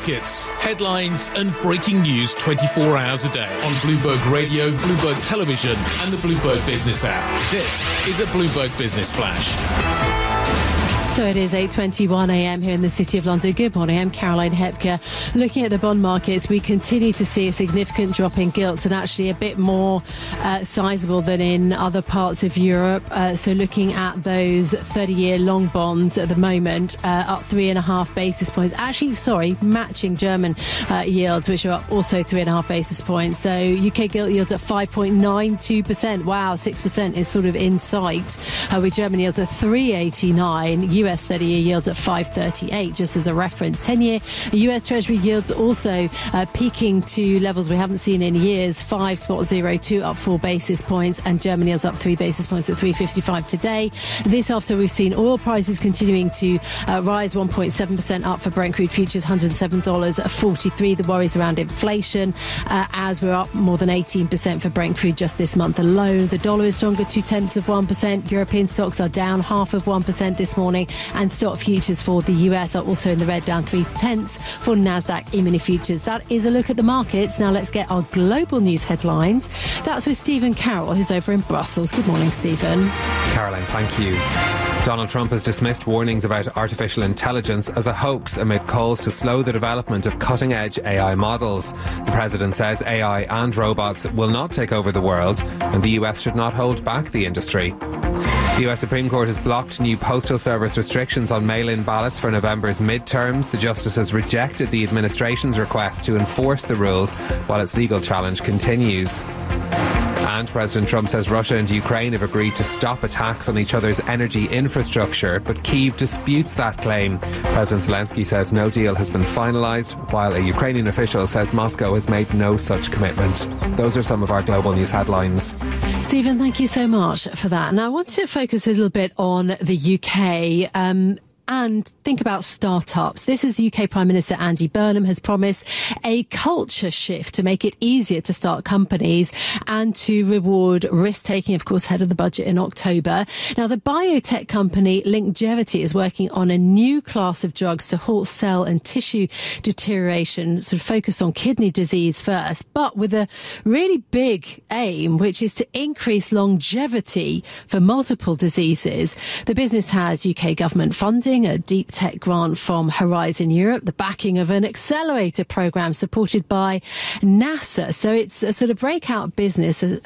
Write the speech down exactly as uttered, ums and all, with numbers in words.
markets, headlines and breaking news twenty-four hours a day on Bloomberg Radio, Bloomberg Television and the Bloomberg Business app. This is a Bloomberg Business Flash. So it is eight twenty-one a m here in the City of London. Good morning, I'm Caroline Hepker. Looking at the bond markets, we continue to see a significant drop in gilts and actually a bit more uh, sizable than in other parts of Europe. Uh, so looking at those thirty-year long bonds at the moment, uh, up three and a half basis points. Actually, sorry, matching German uh, yields, which are also three and a half basis points. So U K gilt yields at five point nine two percent. Wow, six percent is sort of in sight, uh, with German yields at three eighty-nine. U S thirty-year yields at five thirty-eight, just as a reference. ten-year U S Treasury yields also uh, peaking to levels we haven't seen in years, five point oh two, up four basis points, and German yields up three basis points at three fifty-five today. This after we've seen oil prices continuing to uh, rise, one point seven percent up for Brent crude futures, one hundred seven dollars forty-three. The worries around inflation, uh, as we're up more than eighteen percent for Brent crude just this month alone. The dollar is stronger, two-tenths of one percent. European stocks are down half of one percent this morning, and stock futures for the U S are also in the red, down three-tenths for Nasdaq E-mini futures. That is a look at the markets. Now let's get our global news headlines. That's with Stephen Carroll, who's over in Brussels. Good morning, Stephen. Caroline, thank you. Donald Trump has dismissed warnings about artificial intelligence as a hoax amid calls to slow the development of cutting-edge A I models. The president says A I and robots will not take over the world, and the U S should not hold back the industry. The U S Supreme Court has blocked new postal service restrictions on mail-in ballots for November's midterms. The justice has rejected the administration's request to enforce the rules while its legal challenge continues. And President Trump says Russia and Ukraine have agreed to stop attacks on each other's energy infrastructure, but Kyiv disputes that claim. President Zelensky says no deal has been finalised, while a Ukrainian official says Moscow has made no such commitment. Those are some of our global news headlines. Stephen, thank you so much for that. Now I want to focus a little bit on the U K. Um, And think about startups. This is the U K Prime Minister Andy Burnham has promised a culture shift to make it easier to start companies and to reward risk-taking, of course, ahead of the budget in October. Now, the biotech company Longevity is working on a new class of drugs to halt cell and tissue deterioration, sort of focus on kidney disease first, but with a really big aim, which is to increase longevity for multiple diseases. The business has U K government funding, a deep tech grant from Horizon Europe, the backing of an accelerator program supported by NASA. So it's a sort of breakout business,